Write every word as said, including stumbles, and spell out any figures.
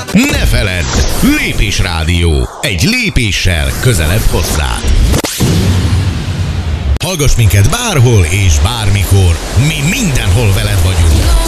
Ne feledd, Lépés Rádió. Egy lépéssel közelebb hozzád. Hallgass minket bárhol és bármikor. Mi mindenhol veled vagyunk.